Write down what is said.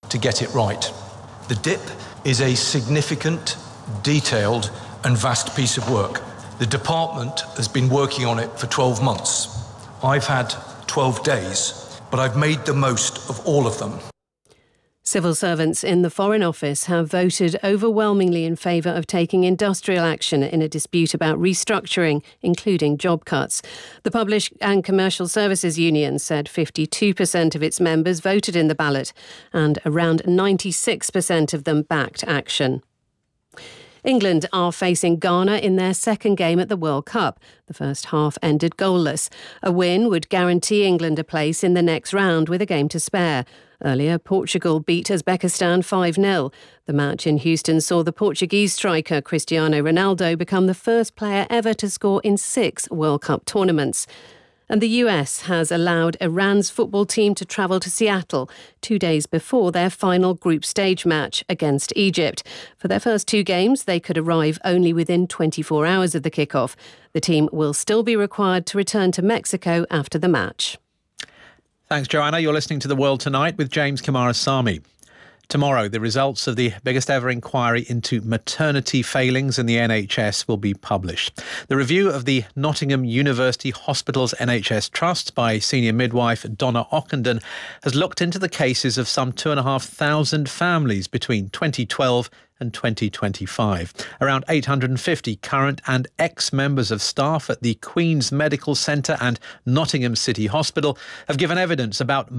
to get it right. The DIP is a significant, detailed and vast piece of work. The department has been working on it for 12 months. I've had 12 days, but I've made the most of all of them. Civil servants in the Foreign Office have voted overwhelmingly in favour of taking industrial action in a dispute about restructuring, including job cuts. The Public and Commercial Services Union said 52% of its members voted in the ballot and around 96% of them backed action. England are facing Ghana in their second game at the World Cup. The first half ended goalless. A win would guarantee England a place in the next round with a game to spare. Earlier, Portugal beat Uzbekistan 5-0. The match in Houston saw the Portuguese striker Cristiano Ronaldo become the first player ever to score in 6 World Cup tournaments. And the US has allowed Iran's football team to travel to Seattle 2 days before their final group stage match against Egypt. For their first 2 games, they could arrive only within 24 hours of the kickoff. The team will still be required to return to Mexico after the match. Thanks, Joanna. You're listening to The World Tonight with James Kamarasamy. Tomorrow, the results of the biggest ever inquiry into maternity failings in the NHS will be published. The review of the Nottingham University Hospitals NHS Trust by senior midwife Donna Ockenden has looked into the cases of some 2,500 families between 2012 and 2025. Around 850 current and ex-members of staff at the Queen's Medical Centre and Nottingham City Hospital have given evidence about